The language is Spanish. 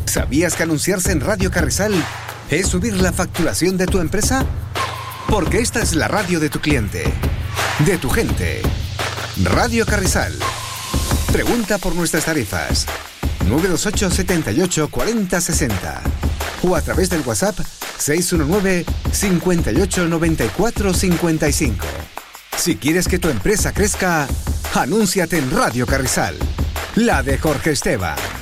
¿Sabías que anunciarse en Radio Carrizal es subir la facturación de tu empresa? Porque esta es la radio de tu cliente, de tu gente. Radio Carrizal. Pregunta por nuestras tarifas. 928 78 40 60 o a través del WhatsApp 619 58 94 55. Si quieres que tu empresa crezca, anúnciate en Radio Carrizal, la de Jorge Esteban.